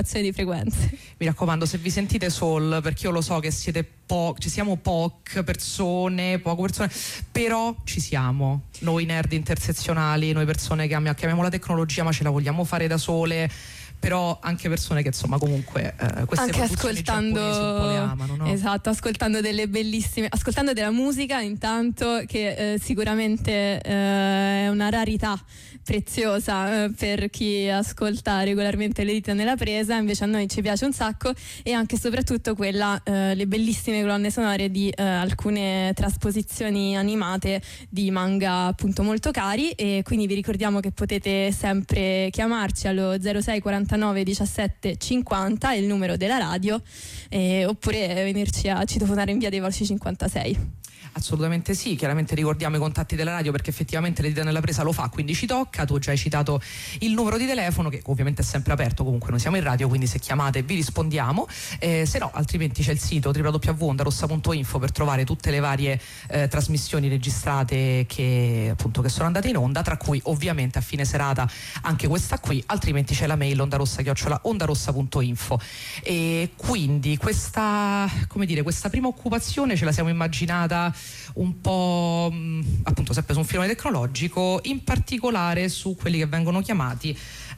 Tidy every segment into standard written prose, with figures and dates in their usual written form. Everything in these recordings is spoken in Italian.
di frequenze. Mi raccomando, se vi sentite soul, perché io lo so che siete ci siamo poche persone, però ci siamo, noi nerd intersezionali, noi persone che amiamo la tecnologia ma ce la vogliamo fare da sole, però anche persone che insomma comunque queste anche produzioni giapponesi un po' le amano, no? Esatto, ascoltando della musica intanto, che sicuramente è una rarità preziosa per chi ascolta regolarmente Le dita nella presa. Invece a noi ci piace un sacco, e anche e soprattutto le bellissime colonne sonore di alcune trasposizioni animate di manga appunto molto cari, e quindi vi ricordiamo che potete sempre chiamarci allo 06 49 17 50, è il numero della radio, oppure venirci a citofonare in via dei Volsci 56. Assolutamente sì, chiaramente ricordiamo i contatti della radio perché effettivamente Le dita nella presa lo fa, quindi ci tocca. Tu già hai citato il numero di telefono che ovviamente è sempre aperto, comunque noi siamo in radio, quindi se chiamate vi rispondiamo, se no altrimenti c'è il sito www.ondarossa.info per trovare tutte le varie trasmissioni registrate che sono andate in onda, tra cui ovviamente a fine serata anche questa qui, altrimenti c'è la mail ondarossa@ondarossa.info. E quindi questa prima occupazione ce la siamo immaginata un po' appunto sempre su un filone tecnologico, in particolare su quelli che vengono chiamati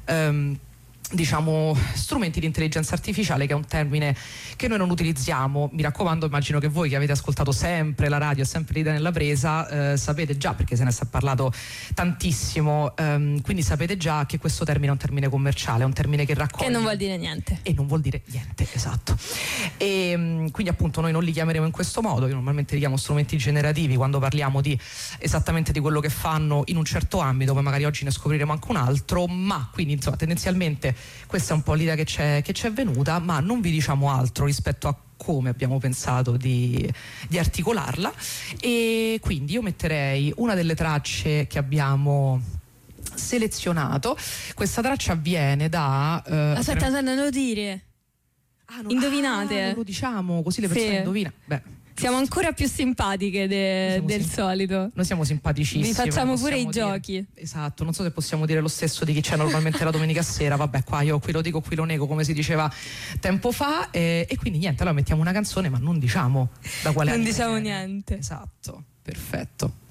strumenti di intelligenza artificiale, che è un termine che noi non utilizziamo. Mi raccomando, immagino che voi che avete ascoltato sempre la radio, sempre l'idea nella presa, sapete già, perché se ne è parlato tantissimo, quindi sapete già che questo termine è un termine commerciale, è un termine che raccoglie, che non vuol dire niente, e non vuol dire niente, esatto. E quindi appunto noi non li chiameremo in questo modo. Io normalmente li chiamo strumenti generativi quando parliamo di esattamente di quello che fanno in un certo ambito, poi magari oggi ne scopriremo anche un altro, ma quindi insomma tendenzialmente questa è un po' l'idea che ci è venuta, ma non vi diciamo altro rispetto a come abbiamo pensato di articolarla. E quindi io metterei una delle tracce che abbiamo selezionato. Questa traccia viene da aspetta, non lo dire. Indovinate. Non lo diciamo, così le persone indovinano. Siamo ancora più simpatiche del solito. Noi siamo simpaticissimi. Vi facciamo pure i giochi. Esatto, non so se possiamo dire lo stesso di chi c'è normalmente la domenica sera. Vabbè, qua io qui lo dico, qui lo nego, come si diceva tempo fa. E quindi niente, allora mettiamo una canzone, ma non diciamo da quale non anime diciamo viene. niente. Esatto, perfetto.